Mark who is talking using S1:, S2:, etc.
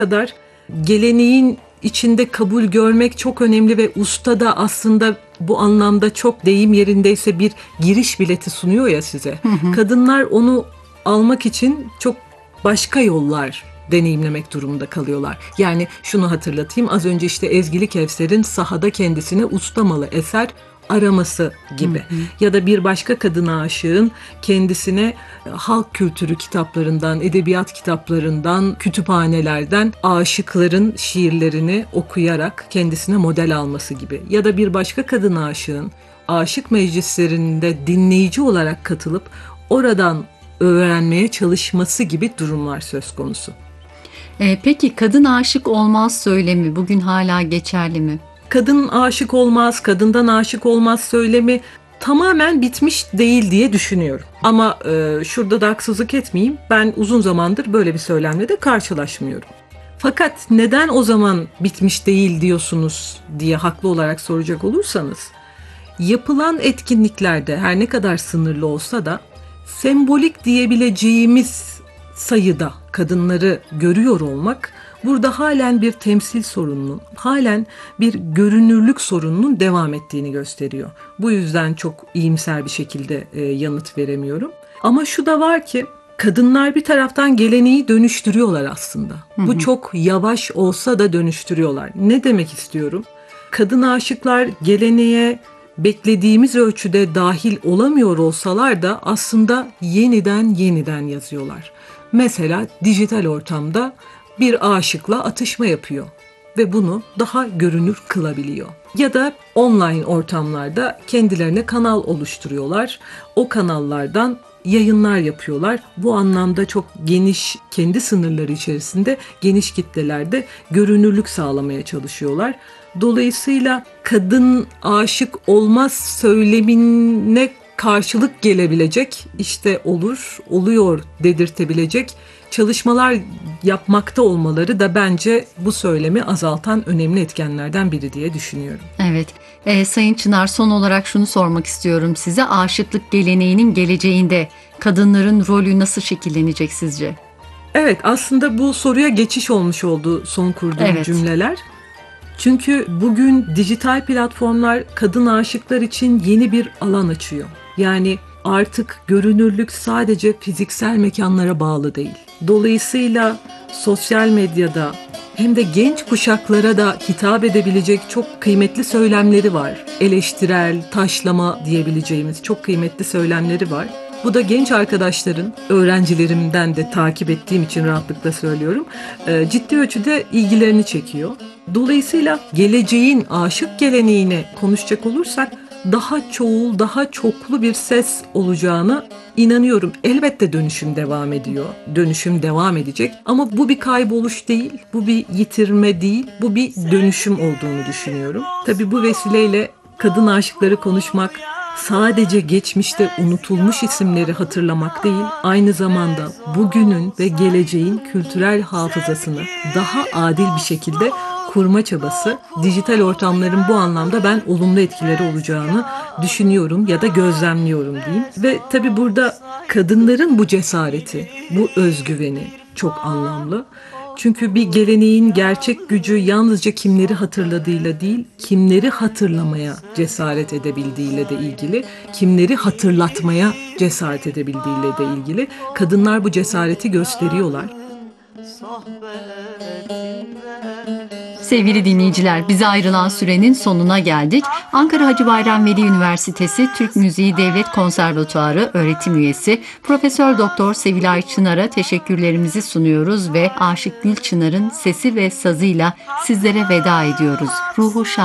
S1: kadar geleneğin içinde kabul görmek çok önemli ve usta da aslında bu anlamda çok deyim yerindeyse bir giriş bileti sunuyor ya size. Kadınlar onu almak için çok başka yollar deneyimlemek durumunda kalıyorlar. Yani şunu hatırlatayım, az önce işte Ezgi Kevser'in sahada kendisine ustamalı eser araması gibi. Ya da bir başka kadın aşığın kendisine halk kültürü kitaplarından, edebiyat kitaplarından, kütüphanelerden aşıkların şiirlerini okuyarak kendisine model alması gibi. Ya da bir başka kadın aşığın aşık meclislerinde dinleyici olarak katılıp oradan öğrenmeye çalışması gibi durumlar söz konusu.
S2: Peki kadın aşık olmaz söylemi bugün hala geçerli mi?
S1: Kadın aşık olmaz, kadından aşık olmaz söylemi tamamen bitmiş değil diye düşünüyorum. Ama şurada da haksızlık etmeyeyim. Ben uzun zamandır böyle bir söylemle de karşılaşmıyorum. Fakat neden o zaman bitmiş değil diyorsunuz diye haklı olarak soracak olursanız, yapılan etkinliklerde her ne kadar sınırlı olsa da sembolik diyebileceğimiz sayıda kadınları görüyor olmak burada halen bir temsil sorununun, halen bir görünürlük sorununun devam ettiğini gösteriyor. Bu yüzden çok iyimser bir şekilde yanıt veremiyorum. Ama şu da var ki kadınlar bir taraftan geleneği dönüştürüyorlar aslında. Bu çok yavaş olsa da dönüştürüyorlar. Ne demek istiyorum? Kadın aşıklar geleneğe beklediğimiz ölçüde dahil olamıyor olsalar da aslında yeniden yazıyorlar. Mesela dijital ortamda bir aşıkla atışma yapıyor ve bunu daha görünür kılabiliyor. Ya da online ortamlarda kendilerine kanal oluşturuyorlar. O kanallardan yayınlar yapıyorlar. Bu anlamda çok geniş, kendi sınırları içerisinde geniş kitlelerde görünürlük sağlamaya çalışıyorlar. Dolayısıyla kadın aşık olmaz söylemine karşılık gelebilecek, işte oluyor dedirtebilecek çalışmalar yapmakta olmaları da bence bu söylemi azaltan önemli etkenlerden biri diye düşünüyorum.
S2: Evet. Sayın Çınar, son olarak şunu sormak istiyorum size. Aşıklık geleneğinin geleceğinde kadınların rolü nasıl şekillenecek sizce?
S1: Evet, aslında bu soruya geçiş olmuş oldu son kurduğum cümleler. Çünkü bugün dijital platformlar kadın aşıklar için yeni bir alan açıyor. Yani artık görünürlük sadece fiziksel mekanlara bağlı değil. Dolayısıyla sosyal medyada hem de genç kuşaklara da hitap edebilecek çok kıymetli söylemleri var. Eleştirel, taşlama diyebileceğimiz çok kıymetli söylemleri var. Bu da genç arkadaşların, öğrencilerimden de takip ettiğim için rahatlıkla söylüyorum, ciddi ölçüde ilgilerini çekiyor. Dolayısıyla geleceğin aşık geleneğine konuşacak olursak daha çoğul, daha çoklu bir ses olacağına inanıyorum. Elbette dönüşüm devam ediyor. Dönüşüm devam edecek ama bu bir kayboluş değil, bu bir yitirme değil, bu bir dönüşüm olduğunu düşünüyorum. Tabii bu vesileyle kadın aşıkları konuşmak sadece geçmişte unutulmuş isimleri hatırlamak değil, aynı zamanda bugünün ve geleceğin kültürel hafızasını daha adil bir şekilde kurma çabası. Dijital ortamların bu anlamda ben olumlu etkileri olacağını düşünüyorum ya da gözlemliyorum diyeyim. Ve tabii burada kadınların bu cesareti, bu özgüveni çok anlamlı. Çünkü bir geleneğin gerçek gücü yalnızca kimleri hatırladığıyla değil, kimleri hatırlamaya cesaret edebildiğiyle de ilgili, kimleri hatırlatmaya cesaret edebildiğiyle de ilgili. Kadınlar bu cesareti gösteriyorlar.
S2: Sevgili dinleyiciler, bize ayrılan sürenin sonuna geldik. Ankara Hacı Bayram Veli Üniversitesi Türk Müziği Devlet Konservatuarı öğretim üyesi Profesör Doktor Sevilay Çınar'a teşekkürlerimizi sunuyoruz ve Aşık Gül Çınar'ın sesi ve sazıyla sizlere veda ediyoruz. Ruhu şad.